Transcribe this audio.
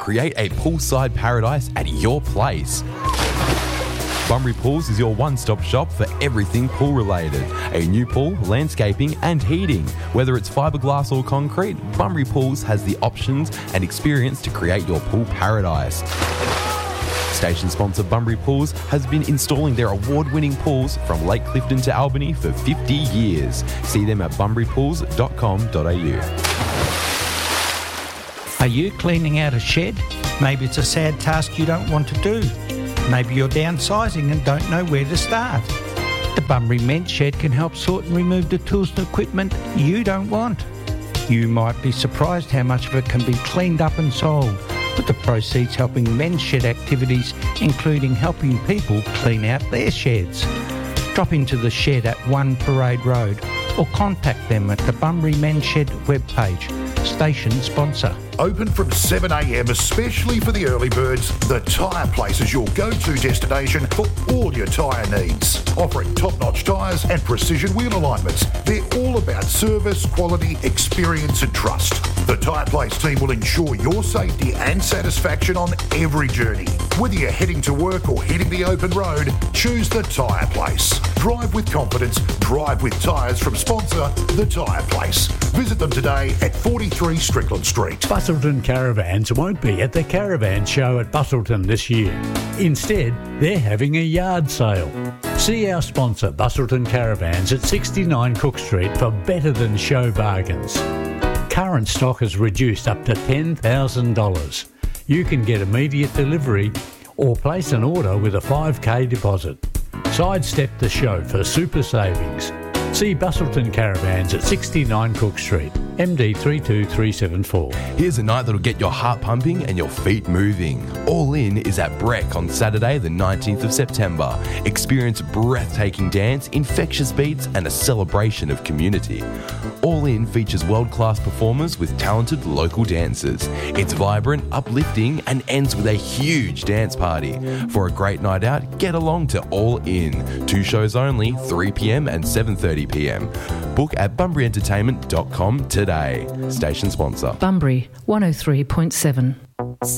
create a poolside paradise at your place. Bunbury Pools is your one-stop shop for everything pool-related. A new pool, landscaping and heating. Whether it's fiberglass or concrete, Bunbury Pools has the options and experience to create your pool paradise. Station sponsor Bunbury Pools has been installing their award-winning pools from Lake Clifton to Albany for 50 years. See them at bunburypools.com.au. Are you cleaning out a shed? Maybe it's a sad task you don't want to do. Maybe you're downsizing and don't know where to start. The Bunbury Men's Shed can help sort and remove the tools and equipment you don't want. You might be surprised how much of it can be cleaned up and sold, with the proceeds helping men's shed activities, including helping people clean out their sheds. Drop into the shed at 1 Parade Road or contact them at the Bunbury Men's Shed webpage. Station sponsor. Open from 7 a.m, especially for the early birds, the Tyre Place is your go-to destination for all your tyre needs. Offering top-notch tyres and precision wheel alignments. They're all about service, quality, experience and trust. The Tyre Place team will ensure your safety and satisfaction on every journey. Whether you're heading to work or hitting the open road, choose the Tyre Place. Drive with confidence, drive with tyres from sponsor The Tyre Place. Visit them today at 43 Strickland Street. Busselton Caravans won't be at the Caravan Show at Busselton this year. Instead, they're having a yard sale. See our sponsor Busselton Caravans at 69 Cook Street for better than show bargains. Current stock is reduced up to $10,000. You can get immediate delivery or place an order with a 5k deposit. Sidestep the show for super savings. See Busselton Caravans at 69 Cook Street, MD 32374. Here's a night that'll get your heart pumping and your feet moving. All In is at Breck on Saturday the 19th of September. Experience breathtaking dance, infectious beats and a celebration of community. All In features world-class performers with talented local dancers. It's vibrant, uplifting and ends with a huge dance party. For a great night out, get along to All In. 2 shows only, 3 p.m. and 7:30 p.m. Book at bunburyentertainment.com today. Station sponsor. Bunbury 103.7.